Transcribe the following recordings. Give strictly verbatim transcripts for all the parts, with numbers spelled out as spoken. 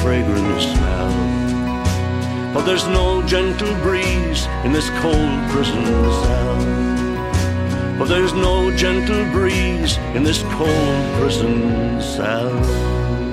fragrant smell. But there's no gentle breeze in this cold prison cell. But there's no gentle breeze in this cold prison cell.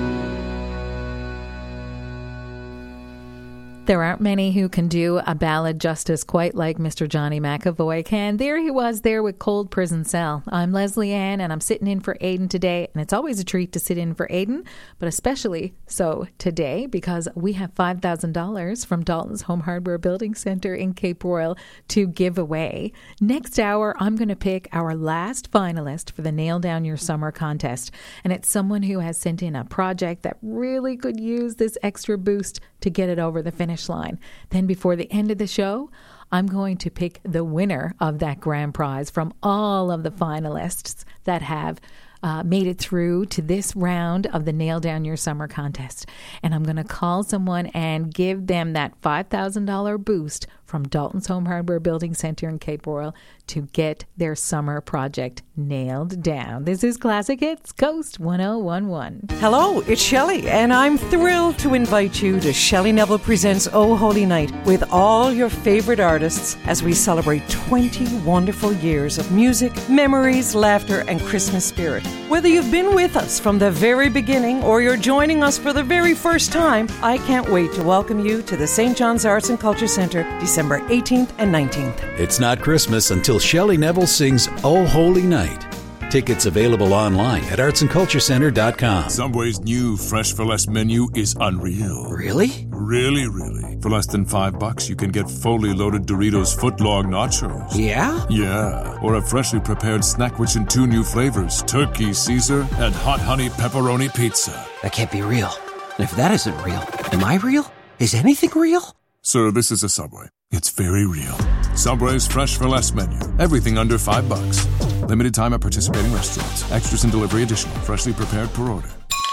There aren't many who can do a ballad justice quite like Mister Johnny McAvoy can. There he was there with Cold Prison Cell. I'm Leslie Ann, and I'm sitting in for Aidan today. And it's always a treat to sit in for Aidan, but especially so today because we have five thousand dollars from Dalton's Home Hardware Building Centre in Cape Royal to give away. Next hour, I'm going to pick our last finalist for the Nail Down Your Summer contest. And it's someone who has sent in a project that really could use this extra boost to get it over the finish line. Then before the end of the show, I'm going to pick the winner of that grand prize from all of the finalists that have uh, made it through to this round of the Nail Down Your Summer contest. And I'm going to call someone and give them that five thousand dollars boost from Dalton's Home Hardware Building Centre in Cape Royal to get their summer project nailed down. This is Classic Hits, Coast one oh one one. Hello, it's Shelley, and I'm thrilled to invite you to Shelley Neville Presents Oh Holy Night with all your favorite artists as we celebrate twenty wonderful years of music, memories, laughter, and Christmas spirit. Whether you've been with us from the very beginning or you're joining us for the very first time, I can't wait to welcome you to the Saint John's Arts and Culture Centre December eighteenth and nineteenth. It's not Christmas until Shelley Neville sings Oh Holy Night. Tickets available online at arts and culture center dot com. Subway's new Fresh for Less menu is unreal. Really? Really, really. For less than five bucks, you can get fully loaded Doritos footlong nachos. Yeah? Yeah. Or a freshly prepared snack rich in two new flavors, turkey Caesar and hot honey pepperoni pizza. That can't be real. And if that isn't real, am I real? Is anything real? Sir, this is a Subway. It's very real. Subway's Fresh for Less menu. Everything under five bucks. Limited time at participating restaurants. Extras and delivery additional. Freshly prepared per order.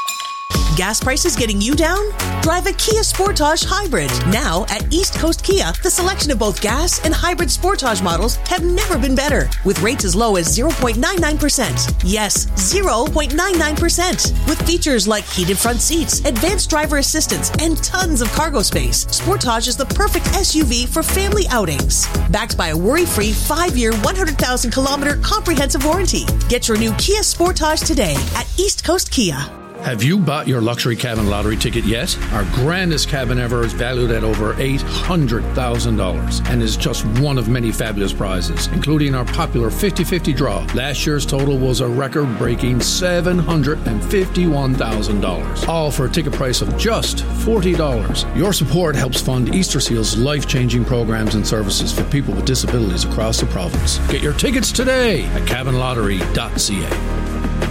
Gas prices getting you down? Drive a Kia Sportage Hybrid. Now at East Coast Kia, the selection of both gas and hybrid Sportage models have never been better. With rates as low as zero point nine nine percent. Yes, zero point nine nine percent. With features like heated front seats, advanced driver assistance, and tons of cargo space, Sportage is the perfect S U V for family outings. Backed by a worry-free five-year, one hundred thousand kilometer comprehensive warranty. Get your new Kia Sportage today at East Coast Kia. Have you bought your luxury cabin lottery ticket yet? Our grandest cabin ever is valued at over eight hundred thousand dollars and is just one of many fabulous prizes, including our popular fifty-fifty draw. Last year's total was a record-breaking seven hundred fifty-one thousand dollars, all for a ticket price of just forty dollars. Your support helps fund Easter Seal's life-changing programs and services for people with disabilities across the province. Get your tickets today at cabin lottery dot c a.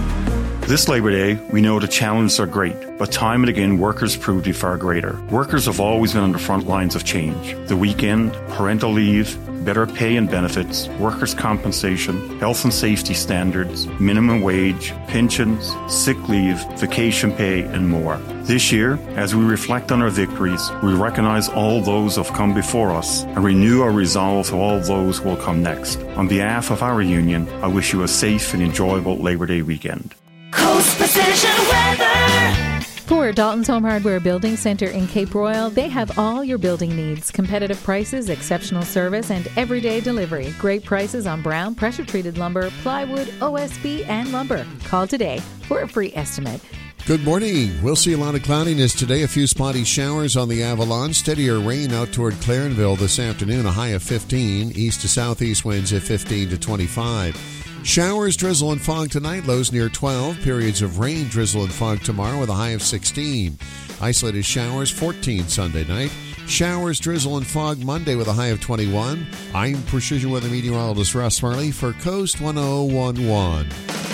This Labour Day, we know the challenges are great, but time and again workers prove to be far greater. Workers have always been on the front lines of change. The weekend, parental leave, better pay and benefits, workers' compensation, health and safety standards, minimum wage, pensions, sick leave, vacation pay, and more. This year, as we reflect on our victories, we recognise all those who have come before us and renew our resolve to all those who will come next. On behalf of our union, I wish you a safe and enjoyable Labour Day weekend. Coast Precision Weather. For Dalton's Home Hardware Building Centre in Cape Royal, they have all your building needs. Competitive prices, exceptional service, and everyday delivery. Great prices on brown, pressure-treated lumber, plywood, O S B, and lumber. Call today for a free estimate. Good morning. We'll see a lot of cloudiness today. A few spotty showers on the Avalon. Steadier rain out toward Clarenville this afternoon. A high of fifteen. East to southeast winds at fifteen to twenty-five. Showers, drizzle, and fog tonight. Lows near twelve. Periods of rain, drizzle, and fog tomorrow with a high of sixteen. Isolated showers, fourteen Sunday night. Showers, drizzle, and fog Monday with a high of twenty-one. I'm Precision Weather Meteorologist Russ Marley for Coast one oh one one.